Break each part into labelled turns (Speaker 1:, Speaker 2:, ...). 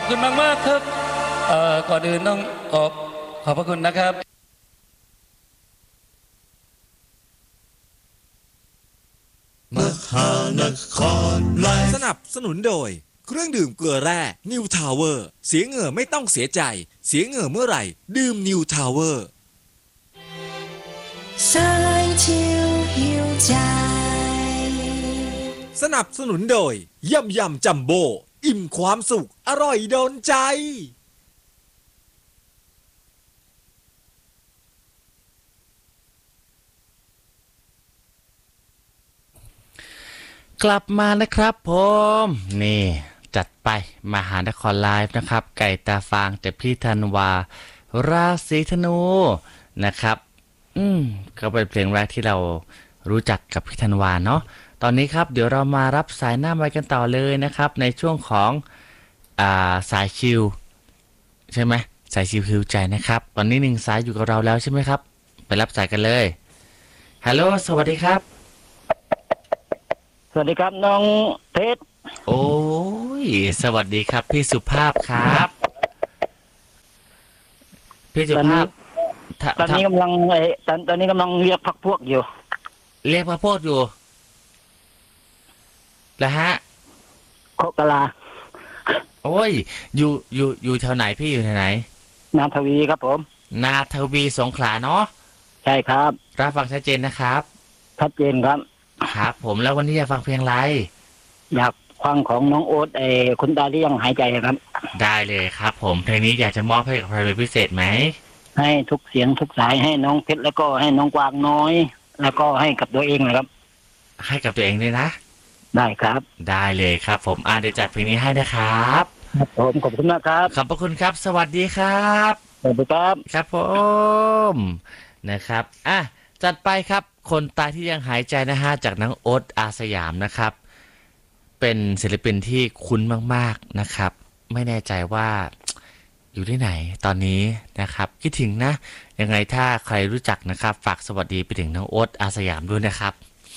Speaker 1: คุณมากครับก่อนอื่นต้องขอบพระคุณนะครับ
Speaker 2: มหานครไลฟ์สนับสนุนโดยเครื่องดื่มเกลือแร่นิวทาวเวอร์เสียเหงื่อไม่ต้องเสียใจเสียเหงื่อเมื่อไหร่ดื่มนิวทาวเวอร์
Speaker 3: สายชิวหิวใจ
Speaker 2: สนับสนุนโดยยำยำจัมโบ้อิ่มความสุขอร่อยโดนใจ
Speaker 4: กลับมานะครับผมนี่จัดไปมหานครไลฟ์นะครับไก่ตาฟางแต่พี่ธันวาราศีธนูนะครับก็เป็นเพลงแรกที่เรารู้จักกับพี่ธันวาเนาะตอนนี้ครับเดี๋ยวเรามารับสายหน้าไมค์กันต่อเลยนะครับในช่วงของสายชิลใช่ไหมสายชิลฮิวใจนะครับตอนนี้หนึ่งสายอยู่กับเราแล้วใช่ไหมครับไปรับสายกันเลยฮัลโหลสวัสดีครับ
Speaker 5: สวัสดีครับน้องเพชร
Speaker 4: โอ้ยสวัสดีครับพี่สุภาพครับพี่สุภาพ
Speaker 5: ตอนนี้กำลังตอนนี้กำลังเรียกพักพวกอยู่
Speaker 4: เรียกพักพวกอยู่แล้วฮะ
Speaker 5: โคกะลา
Speaker 4: โอ้ยอยู่แถวไหนพี่อยู่แถวไหน
Speaker 5: นาทวีครับผม
Speaker 4: นาทวีสงขลาเนาะ
Speaker 5: ใช่ครับ
Speaker 4: รับฟังชัดเจนนะครับ
Speaker 5: ชัดเจนครับ
Speaker 4: ครับผมแล้ววันนี้จะฟังเพลงอะไร
Speaker 5: อยากฟังของน้องโอ๊ตคุณตาที่ยังหายใจครับ
Speaker 4: ได้เลยครับผมเพลงนี้อยากจะมอบให้กับใครเป็นพิเศษไหม
Speaker 5: ให้ทุกเสียงทุกสายให้น้องเพชรแล้วก็ให้น้องกวางน้อยแล้วก็ให้กับตัวเองนะครับ
Speaker 4: ให้กับตัวเองเลยนะ
Speaker 5: ได้ครับ
Speaker 4: ได้เลยครับผมเดี๋ยวจัดเพลงนี้ให้นะครับ
Speaker 5: ผมขอบคุณมากครับ
Speaker 4: ขอบพระคุณครับสวัสดีครับ
Speaker 5: สวัสดีครับ
Speaker 4: ครับผมนะครับจัดไปครับคนตายที่ยังหายใจนะฮะจากน้องโอ๊ตอาสยามนะครับเป็นศิลปินที่คุ้นมากๆนะครับไม่แน่ใจว่าอยู่ที่ไหนตอนนี้นะครับคิดถึงนะยังไงถ้าใครรู้จักนะครับฝากสวัสดีไปถึงน้องโอ๊ตอาสยามด้วยนะครับ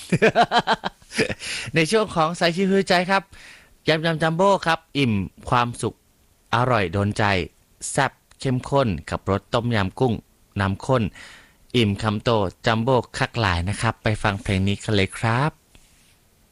Speaker 4: ในช่วงของสายชิวใจครับยำจัมโบ้ครับอิ่มความสุขอร่อยโดนใจแซ่บเข้มข้นกับรสต้มยำกุ้งน้ำข้นอิ่มคำโตจัมโบ้คักหลายนะครับไปฟังเพลงนี้กันเลยครับ